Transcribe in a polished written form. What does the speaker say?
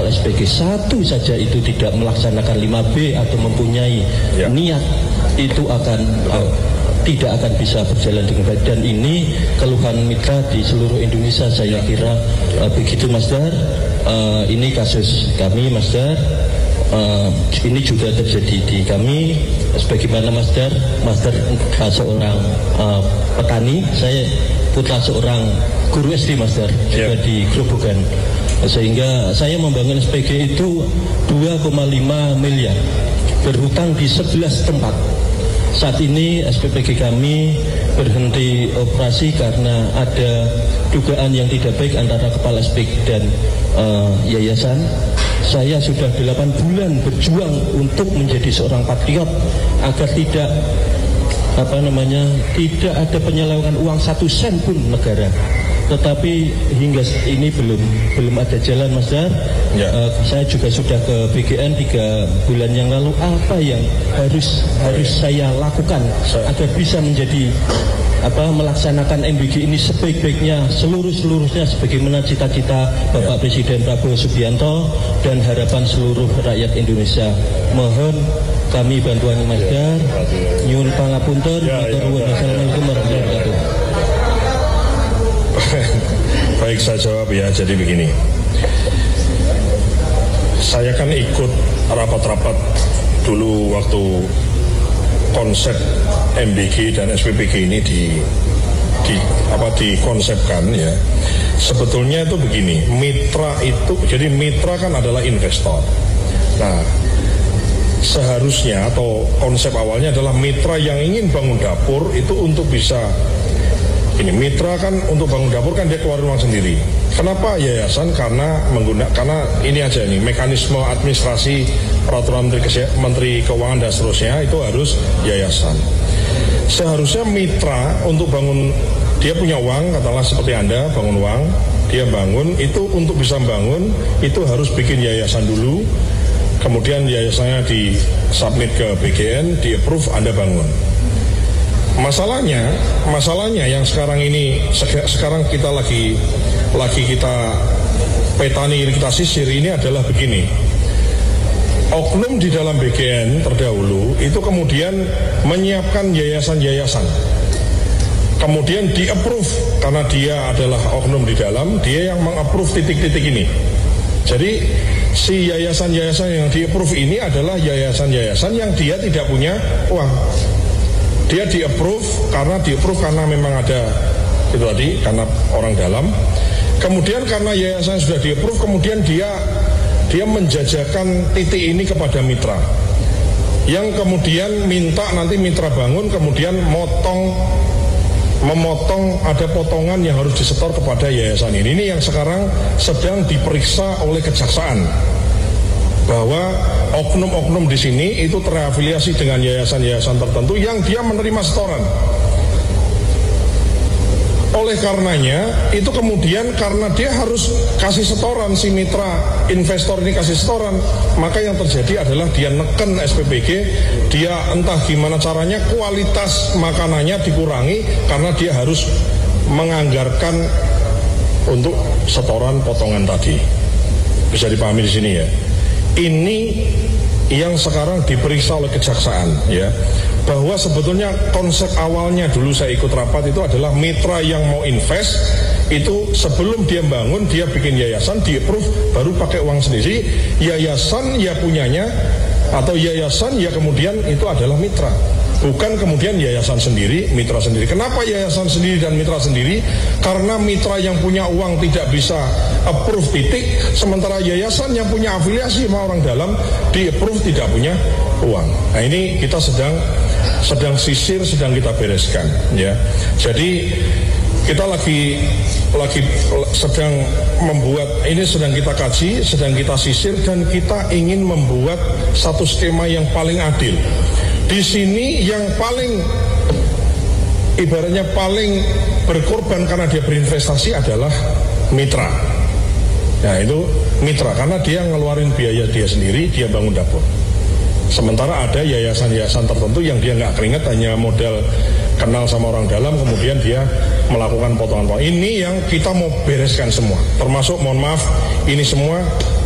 SPG satu saja itu tidak melaksanakan 5B atau mempunyai niat, itu akan tidak akan bisa berjalan dengan baik. Dan ini keluhan mitra di seluruh Indonesia, saya kira begitu Mas Dar. Ini kasus kami Mas Dar. Ini juga terjadi di kami. Sebagaimana Mas Dar seorang petani, saya putra seorang guru SD Mas Dar, juga di Grobogan. Sehingga saya membangun SPG itu 2,5 miliar, berhutang di 11 tempat. Saat ini SPPG kami berhenti operasi karena ada dugaan yang tidak baik antara kepala SPG dan yayasan. Saya sudah 8 bulan berjuang untuk menjadi seorang patriot agar tidak ada penyelewengan uang 1 sen pun negara. Tetapi hingga ini belum ada jalan Mas Dar. Saya juga sudah ke BGN 3 bulan yang lalu. Apa yang harus saya lakukan agar bisa menjadi melaksanakan MBG ini sebaik-baiknya, seluruhnya sebagaimana cita-cita Bapak Presiden Prabowo Subianto dan harapan seluruh rakyat Indonesia. Mohon kami bantuan Mas Dar. Nyuwun pangapunten. Assalamualaikum warahmatullahi wabarakatuh. Baik, saya jawab ya. Jadi begini, saya kan ikut rapat-rapat dulu waktu konsep MBG dan SPPG ini dikonsepkan ya. Sebetulnya itu begini, mitra itu, jadi mitra kan adalah investor. Nah, seharusnya atau konsep awalnya adalah mitra yang ingin bangun dapur itu untuk bisa ini, mitra kan untuk bangun dapur kan dia keluarin uang sendiri. Kenapa yayasan? Karena ini aja nih, mekanisme administrasi peraturan Menteri Keuangan dan seterusnya itu harus yayasan. Seharusnya mitra untuk bangun, dia punya uang, katakanlah seperti Anda bangun uang, dia bangun, itu untuk bisa bangun itu harus bikin yayasan dulu, kemudian yayasannya di-submit ke BGN, di-approve, Anda bangun. Masalahnya yang sekarang kita lagi kita petani, kita sisir ini adalah begini. Oknum di dalam BGN terdahulu itu kemudian menyiapkan yayasan-yayasan. Kemudian di-approve karena dia adalah oknum di dalam, dia yang meng-approve titik-titik ini. Jadi si yayasan-yayasan yang di-approve ini adalah yayasan-yayasan yang dia tidak punya uang. Dia di-approve karena memang ada itu tadi, karena orang dalam. Kemudian karena yayasan sudah di-approve, kemudian dia menjajakan titik ini kepada mitra, yang kemudian minta nanti mitra bangun, kemudian memotong ada potongan yang harus disetor kepada yayasan ini. Ini yang sekarang sedang diperiksa oleh kejaksaan, bahwa oknum-oknum di sini itu terafiliasi dengan yayasan-yayasan tertentu yang dia menerima setoran. Oleh karenanya, itu kemudian karena dia harus kasih setoran, si mitra investor ini kasih setoran, maka yang terjadi adalah dia neken SPPG, dia entah gimana caranya kualitas makanannya dikurangi karena dia harus menganggarkan untuk setoran potongan tadi. Bisa dipahami di sini ya. Ini yang sekarang diperiksa oleh kejaksaan ya, bahwa sebetulnya konsep awalnya dulu saya ikut rapat itu adalah mitra yang mau invest itu sebelum dia bangun dia bikin yayasan, di-approve, baru pakai uang sendiri. Yayasan ya punyanya, atau yayasan ya kemudian itu adalah mitra, bukan kemudian yayasan sendiri, mitra sendiri. Kenapa yayasan sendiri dan mitra sendiri? Karena mitra yang punya uang tidak bisa approve titik, sementara yayasan yang punya afiliasi sama orang dalam di-approve tidak punya uang. Nah ini kita sedang sisir, sedang kita bereskan ya. Jadi kita lagi sedang membuat, ini sedang kita kaji, sedang kita sisir, dan kita ingin membuat satu skema yang paling adil. Di sini yang paling ibaratnya paling berkorban karena dia berinvestasi adalah mitra. Nah itu mitra karena dia ngeluarin biaya dia sendiri, dia bangun dapur. Sementara ada yayasan-yayasan tertentu yang dia nggak keringet, hanya modal kenal sama orang dalam, kemudian dia melakukan potongan-potongan. Ini yang kita mau bereskan semua, termasuk mohon maaf, ini semua